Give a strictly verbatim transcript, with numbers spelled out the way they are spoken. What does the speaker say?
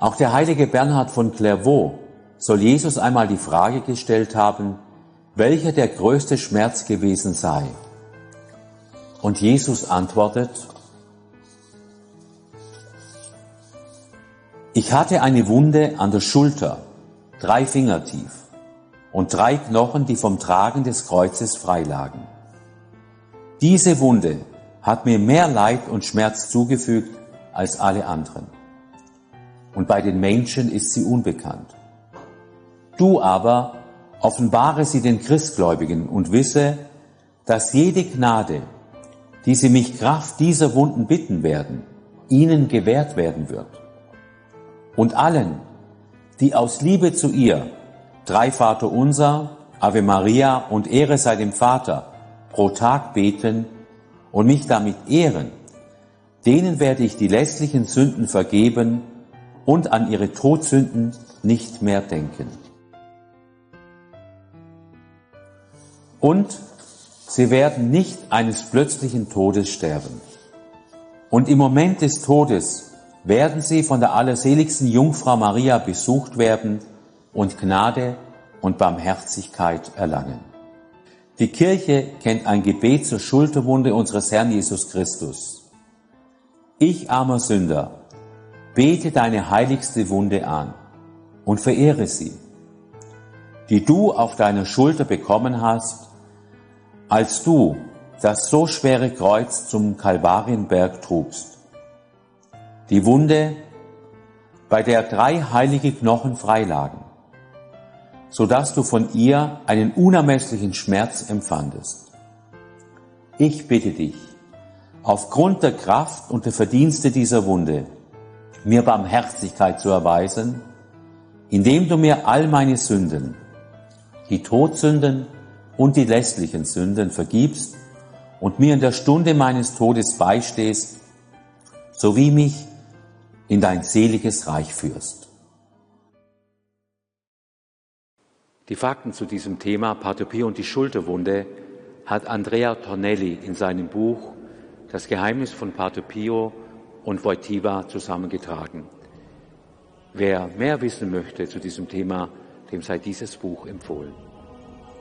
Auch der heilige Bernhard von Clairvaux soll Jesus einmal die Frage gestellt haben, welcher der größte Schmerz gewesen sei. Und Jesus antwortet: Ich hatte eine Wunde an der Schulter, drei Finger tief, und drei Knochen, die vom Tragen des Kreuzes freilagen. Diese Wunde hat mir mehr Leid und Schmerz zugefügt als alle anderen. Und bei den Menschen ist sie unbekannt. Du aber offenbare sie den Christgläubigen und wisse, dass jede Gnade, die sie mich Kraft dieser Wunden bitten werden, ihnen gewährt werden wird. Und allen, die aus Liebe zu ihr drei Vaterunser, Ave Maria und Ehre sei dem Vater pro Tag beten und mich damit ehren, denen werde ich die lässlichen Sünden vergeben und an ihre Todsünden nicht mehr denken. Und sie werden nicht eines plötzlichen Todes sterben. Und im Moment des Todes werden sie von der allerseligsten Jungfrau Maria besucht werden und Gnade und Barmherzigkeit erlangen. Die Kirche kennt ein Gebet zur Schulterwunde unseres Herrn Jesus Christus. Ich, armer Sünder, bete deine heiligste Wunde an und verehre sie, die du auf deiner Schulter bekommen hast, als du das so schwere Kreuz zum Kalvarienberg trugst. Die Wunde, bei der drei heilige Knochen freilagen, so dass du von ihr einen unermesslichen Schmerz empfandest. Ich bitte dich, aufgrund der Kraft und der Verdienste dieser Wunde, mir Barmherzigkeit zu erweisen, indem du mir all meine Sünden, die Todsünden und die lässlichen Sünden vergibst und mir in der Stunde meines Todes beistehst, sowie mich in dein seliges Reich führst. Die Fakten zu diesem Thema Pater Pio und die Schulterwunde hat Andrea Tornelli in seinem Buch Das Geheimnis von Pater Pio und Wojtyła zusammengetragen. Wer mehr wissen möchte zu diesem Thema, dem sei dieses Buch empfohlen.